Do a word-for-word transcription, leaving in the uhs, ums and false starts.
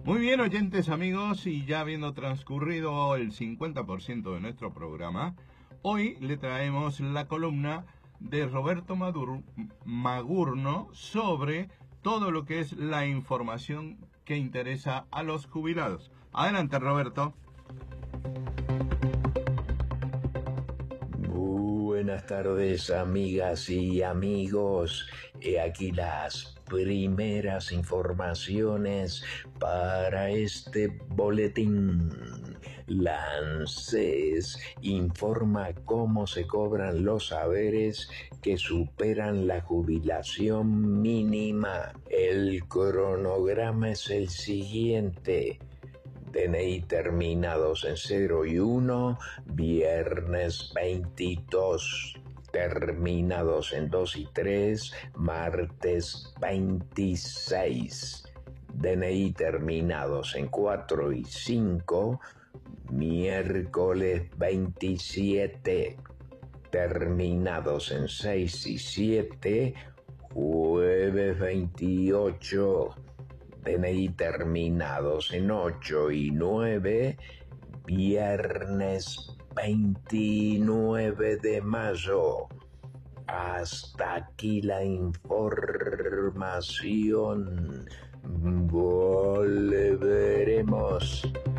Muy bien, oyentes amigos, y ya habiendo transcurrido el cincuenta por ciento de nuestro programa, hoy le traemos la columna de Roberto Madur, Magurno sobre todo lo que es la información que interesa a los jubilados. Adelante, Roberto. Buenas tardes, amigas y amigos. He aquí las primeras informaciones para este boletín. La ANSES informa cómo se cobran los haberes que superan la jubilación mínima. El cronograma es el siguiente: D N I terminados en cero y uno, viernes veintidós, terminados en dos y tres, martes veintiséis, D N I terminados en cuatro y cinco, miércoles veintisiete, terminados en seis y siete, jueves veintiocho, D N I terminados en ocho y nueve, viernes veintinueve de mayo. Hasta aquí la información. Volveremos.